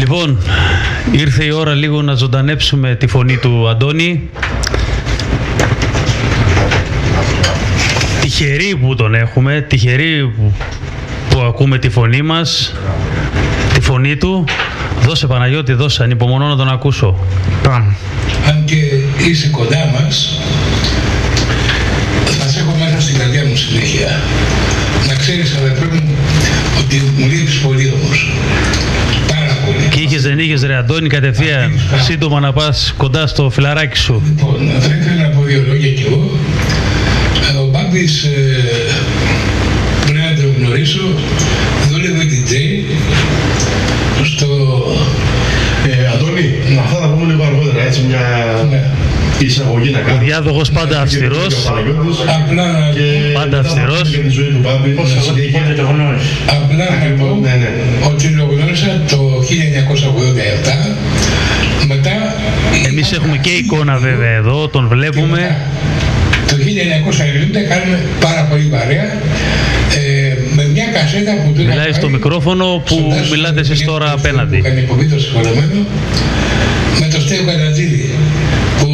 Λοιπόν, ήρθε η ώρα λίγο να ζωντανέψουμε τη φωνή του Αντώνη. Τυχεροί που τον έχουμε, τυχεροί που ακούμε τη φωνή μας, τη φωνή του. Δώσε Παναγιώτη, δώσε, ανυπομονώ να τον ακούσω. Πάμε. Αν και είσαι κοντά μας, θα σε έχω μέσα στην καρδιά μου συνέχεια. Να ξέρεις, αδερφέ μου, ότι μου λείπεις πολύ όμως. Πάρα πολύ. Και είχες δεν είχες, ρε Αντώνη, κατευθείαν σύντομα να πας κοντά στο φιλαράκι σου. Λοιπόν, θα ήθελα να πω δύο λόγια κι εγώ. Ο Μπάμπης, πρέπει να τον γνωρίσω, δούλευε DJ στο... Αντώνη, αυτά θα πούμε λίγο αργότερα, έτσι μια εισαγωγή να κάνουμε. Ο διάδοχος πάντα αυστηρός. Απλά πάντα αυστηρός. Για τη ζωή του Μπάμπη, το γνώρισε. Απλά να πω ότι το γνώρισα το 1987, μετά... Εμείς έχουμε και εικόνα βέβαια εδώ, τον βλέπουμε. Το 1990 κάνουμε πάρα πολύ παρέα με μια κασέτα που του μιλάει στο μικρόφωνο που μιλάτε εσείς τώρα απέναντι. Που κάνει υποβεί το συγχωρεμένο με το Στέο Κατατζίδη που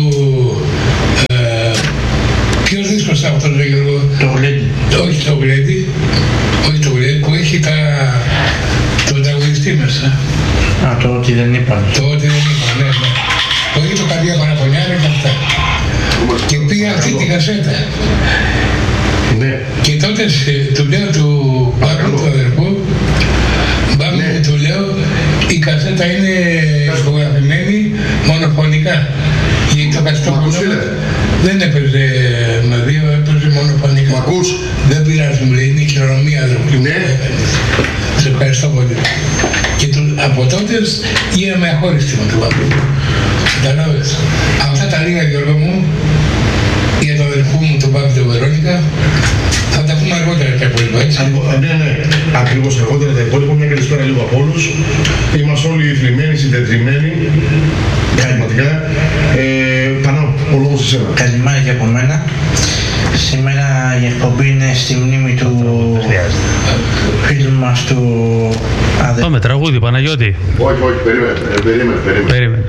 ποιος δίσκος ήταν αυτός, Γιώργο? Το Γουλέντι. Όχι το Γουλέντι, όχι το Γουλέντι, που έχει το τραγουδιστή μέσα. Α, το ότι δεν είπαν. Το ότι δεν είπαν, ναι, ναι. Το έχει το Καρδιά Παραπονιάρα και αυτά. Και πήγα αυτή τη κασέτα. Ναι. Και τότε του λέω του Μπάμπη, του αδερφού, Μπάμπη, του λέω, η κασέτα είναι ηχογραφημένη μονοφωνικά. Γιατί το καστόφωνο δεν έπαιζε με δύο, έπαιζε μονοφωνικά. Μ' ακούς? Δεν πειράζει, μου λέει, είναι η χειρονομία, αδερφή μου. Ναι. Σε ευχαριστώ πολύ. Και από τότε γίναμε αχώριστοι με τον Μπάμπη. Καταλάβες. Αυτά τα λίγα, Γιώργο μου, για τον αδερφού μου, τον Μπάμπη, τον Βερόνικα, θα τα πούμε αργότερα τα υπόλοιπα, έτσι. Ναι, ναι, ακριβώς αργότερα τα υπόλοιπα, μια καλησπέρα λίγο από όλους. Είμαστε όλοι θλιμμένοι, συντετριμένοι, πραγματικά. Πανώ, ο λόγος σε εσένα. Καλημέρα και από μένα. Σήμερα η εκπομπή είναι στη μνήμη του φίλου μας του αδερφού. Πάμε, τραγούδι, Παναγιώτη. Όχι, περίμενε.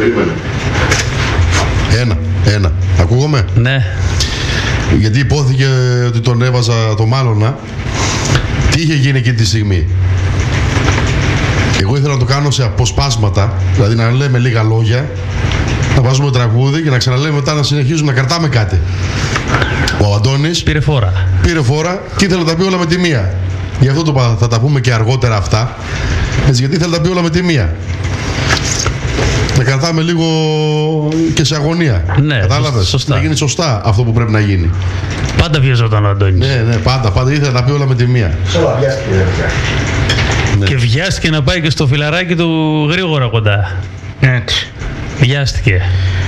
Ένα. Ακούγομαι? Ναι. Γιατί υπόθηκε ότι τον έβαζα το Μάλωνα. Τι είχε γίνει εκείνη τη στιγμή? Εγώ ήθελα να το κάνω σε αποσπάσματα, δηλαδή να λέμε λίγα λόγια, να βάζουμε τραγούδι και να ξαναλέμε μετά να συνεχίζουμε να κρατάμε κάτι. Ο Αντώνης πήρε φόρα και ήθελε να τα πει όλα με τη μία. Γι' αυτό θα τα πούμε και αργότερα αυτά, έτσι, γιατί ήθελε να τα πει όλα με τη μία. Να κρατάμε λίγο και σε αγωνία. Ναι, κατάλαβες? σωστά. Να γίνει σωστά αυτό που πρέπει να γίνει. Πάντα βιαζόταν ο Αντώνης. Ναι, πάντα ήθελε να τα πει όλα με τη μία. Ναι. Και βιάστηκε να πάει και στο φιλαράκι του γρήγορα κοντά. Έτσι. Βιάστηκε.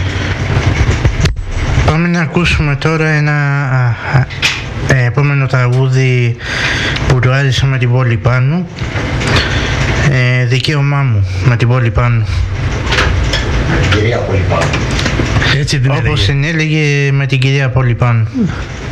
Πάμε να ακούσουμε τώρα ένα επόμενο τραγούδι που του άρεσε με την πόλη πάνω. Δικαίωμά μου με την πόλη πάνω. Κυρία Πόλη πάνω. Έτσι την όπως την έλεγε με την κυρία Πόλη πάνω.